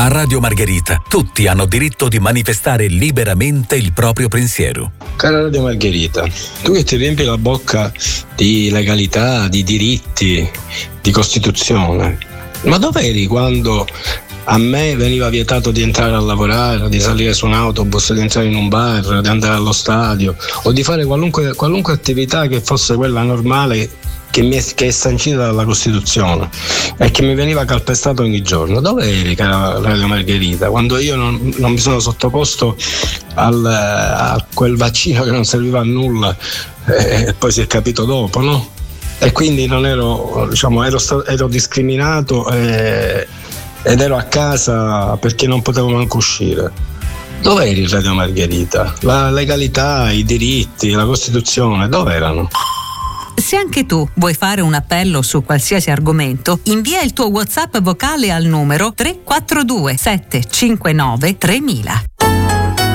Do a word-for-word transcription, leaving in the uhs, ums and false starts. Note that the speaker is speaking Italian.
A Radio Margherita tutti hanno diritto di manifestare liberamente il proprio pensiero. Cara Radio Margherita, tu che ti riempi la bocca di legalità, di diritti, di Costituzione, ma dove eri quando a me veniva vietato di entrare a lavorare, di salire su un autobus, di entrare in un bar, di andare allo stadio o di fare qualunque, qualunque attività che fosse quella normale che, mi è, che è sancita dalla Costituzione e che mi veniva calpestato ogni giorno? Dove eri, cara Radio Margherita, quando io non, non mi sono sottoposto al, a quel vaccino che non serviva a nulla e, e poi si è capito dopo, no? E quindi non ero, diciamo, ero, ero discriminato e, ed ero a casa perché non potevo manco uscire. Dove eri, Radio Margherita? La legalità, i diritti, la Costituzione, dove erano? Se anche tu vuoi fare un appello su qualsiasi argomento, invia il tuo WhatsApp vocale al numero tre quattro due sette cinque nove tremila.